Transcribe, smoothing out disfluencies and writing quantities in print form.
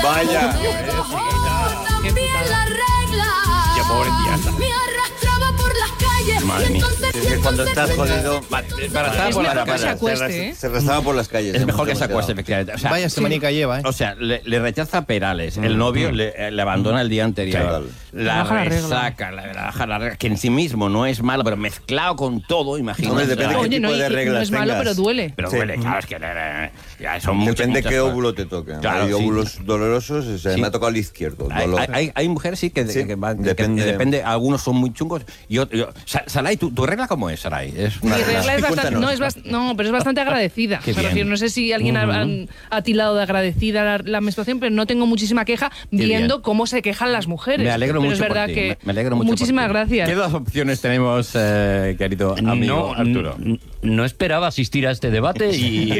Vaya. Qué putada. Qué pobre tía. Me arrastraba por las calles. Madre mía. Es que cuando estás jodido, Es mejor que se acueste, ¿eh? se arrastraba por las calles. Es mejor que se demasiado. acueste, efectivamente. O sea, Vaya semanica lleva, ¿eh? O sea, le rechaza Perales, el novio le abandona el día anterior, la Baja la regla. resaca, la baja la regla, que en sí mismo no es malo, pero mezclado con todo, imagínate. Hombre, depende de qué Oye, tipo no, de y reglas no es malo, tengas. pero duele. Pero Sí. duele, claro, es que ya son muchas, Depende muchas qué cosas. óvulo te toque. Claro, Hay sí. óvulos dolorosos, o sea, Sí. me ha tocado el izquierdo. Dolor. Hay mujeres sí que, Sí, que depende. algunos son muy chungos y Saray, ¿tu regla cómo es, Saray? Es Mi una regla es bastante, Cuéntanos. no, pero es bastante agradecida. Qué Me bien. refiero, no sé si alguien ha tildado de agradecida la menstruación, pero no tengo muchísima queja viendo bien. cómo se quejan las mujeres. Me alegro pero mucho es verdad por ti. que Me alegro mucho muchísimas por ti. gracias. ¿Qué dos opciones tenemos, querido amigo Arturo? No esperaba asistir a este debate y